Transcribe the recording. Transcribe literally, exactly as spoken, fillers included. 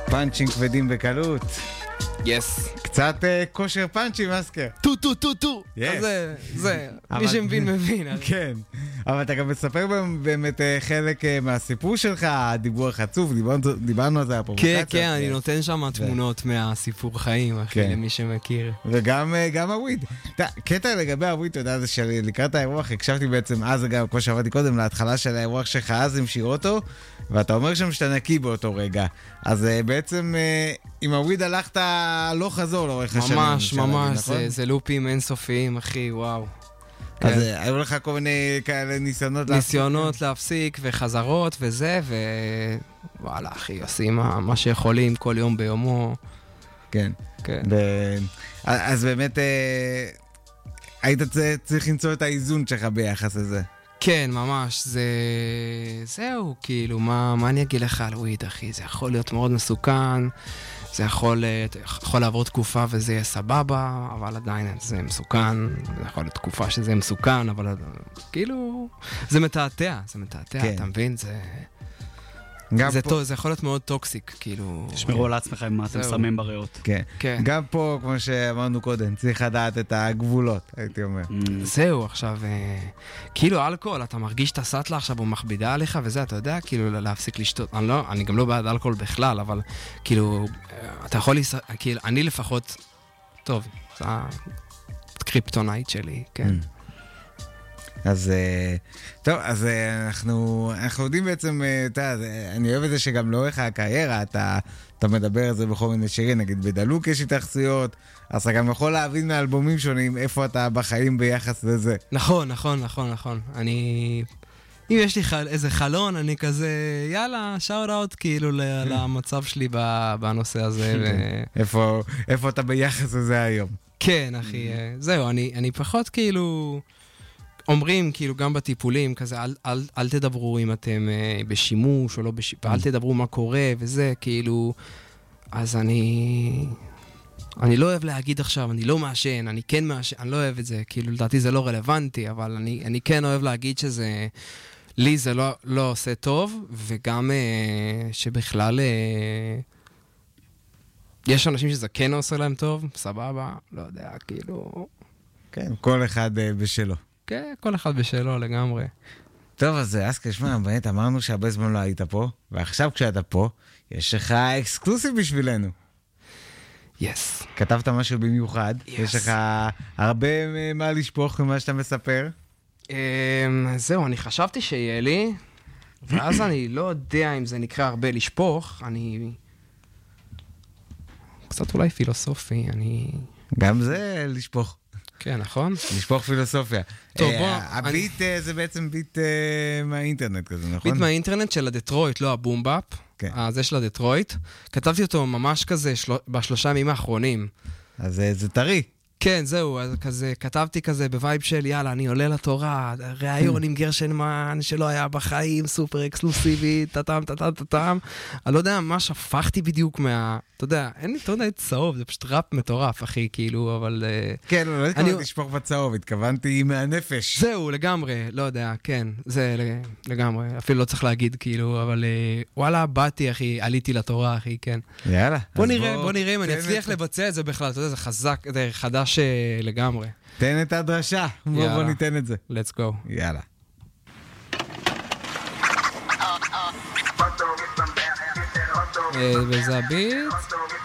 פאנצ'ים כבדים בקלות. יס. קצת uh, כושר פאנצ'ים, אסקר. טו טו טו טו. Yes. זה, זה, אבל- מי שמבין מבין. כן, אבל אתה גם מספר באמת uh, חלק uh, מהסיפור שלך, הדיבור החצוף, דיברנו, דיברנו על זה, כן, הפרובוקציה. כן, אני נותן שם תמונות מהסיפור חיים, אחי, כן. למי שמכיר. וגם uh, גם הוויד. אתה יודע, קטע לגבי הוויד, אתה יודע, זה שלקראת האירוח, הקשבתי בעצם אז, גם כמו שאמרתי קודם, להתחלה של האירוח שלך אז עם שירוטו, ואתה אומר שם שאתה נקי באותו רגע. אז uh, בעצם uh, עם הוויד הלכת לא חזור לאורך השנים. ממש, אפשר להגיד, ממש, נכון? זה, זה לופים אינסופיים, אחי, וואו. אז כן. uh, היו לך כל מיני כאלה ניסיונות. ניסיונות להפסיק וחזרות וזה, ווואלה, אחי, עושים מה, מה שיכולים כל יום ביומו. כן. כן. ב... אז באמת אה, היית צריך למצוא את האיזון שלך ביחס לזה. כן, ממש, זה... זהו, כאילו, מה, מה אני אגיד לך על וויד, אחי? זה יכול להיות מאוד מסוכן, זה יכול, יכול לעבור תקופה וזה יהיה סבבה, אבל עדיין זה מסוכן, זה יכול להיות תקופה שזה יהיה מסוכן, אבל כאילו, זה מתעתע, זה מתעתע, כן. אתה מבין? זה... גם זה, פה... טוב, זה יכול להיות מאוד טוקסיק, כאילו... תשמרו על עצמכם מה אתם זהו. שמים בריאות. כן. כן. גם פה, כמו שאמרנו קודם, צריך לדעת את הגבולות, הייתי אומר. זהו, עכשיו, אה, כאילו אלכוהול, אתה מרגיש את הסטלה עכשיו, הוא מכבידה עליך וזה, אתה יודע, כאילו להפסיק לשתות, אני, לא, אני גם לא בעד אלכוהול בכלל, אבל כאילו, אה, אתה יכול, לס... כאילו, אני לפחות, טוב, זה הקריפטונייט שלי, כן. אז אה, טוב, אז אה, אנחנו, אנחנו יודעים בעצם, אה, אתה יודע, זה- אני אוהב את זה שגם לאורך הקריירה, אתה, אתה מדבר על זה בכל מיני שירים, נגיד בדלוק יש התייחסויות, אז אתה גם יכול להבין מאלבומים שונים איפה אתה בחיים ביחס לזה. נכון, נכון, נכון, נכון. אני... אם יש לי חל... איזה חלון, אני כזה, יאללה, שאוט אאוט כאילו ל- למצב שלי ב- בנושא הזה. ו... איפה, איפה אתה ביחס לזה היום? כן, אחי, אה, זהו, אני, אני פחות כאילו... אומרים, כאילו, גם בטיפולים, כזה, אל, אל, אל תדברו אם אתם אה, בשימוש או לא בשימוש, ואל תדברו מה קורה וזה, כאילו... אז אני... אני לא אוהב להגיד עכשיו, אני לא מעשן, אני כן מעשן, אני לא אוהב את זה, כאילו, לדעתי זה לא רלוונטי, אבל אני, אני כן אוהב להגיד שזה... לי זה לא, לא עושה טוב, וגם אה, שבכלל... אה, יש אנשים שזה כן עושה להם טוב, סבבה, לא יודע, כאילו... כן, כל אחד אה, בשלו. כן, כל אחד בשלו לגמרי. טוב, אז אסקר, שמע, באמת אמרנו שהרבה זמן לא היית פה, ועכשיו כשאתה פה, יש לך אקסקלוסיב בשבילנו. יס. כתבת משהו במיוחד, Yes. יש לך הרבה מה לשפוך ממה שאתה מספר. Um, זהו, אני חשבתי שיהיה לי, ואז אני לא יודע אם זה נקרא הרבה לשפוך, אני... קצת אולי פילוסופי, אני... גם זה לשפוך, כן, נכון? לשפוך פילוסופיה. טוב, אה, בוא, הביט אה, זה בעצם ביט אה, מהאינטרנט כזה, נכון? ביט מהאינטרנט של הדטרויט, לא הבומבאפ, כן. זה של הדטרויט. כתבתי אותו ממש כזה של... בשלושה ימים האחרונים. אז אה, זה טרי. כן, זהו, אז כזה, כתבתי כזה בווייב של יאללה, אני עולה לתורה, ראיון עם גרשנמן שלא היה בחיים, סופר אקסקלוסיבי, טאטם, טאטם, טאטם. אני לא יודע מה שפכתי בדיוק מה... אתה יודע, אין לי תודה צהוב, זה פשוט ראפ מטורף, אחי, כאילו, אבל... כן, לא אני- התכוונתי לשפוך בצהוב, התכוונתי מהנפש. זהו, לגמרי, לא יודע, כן, זה לג- לגמרי, אפילו לא צריך להגיד, כאילו, אבל אה, וואלה, באתי, אחי, עליתי לתורה, אחי, כן. יאללה. בוא אז נראה, בוא נראה אם אני תן אצליח את- לבצע את זה בכלל, אתה יודע, זה חזק, זה חדש אה, לגמרי. תן את הדרשה, בוא בוא יאללה. ניתן את זה. Let's go. יאללה. אה, וזה הביט.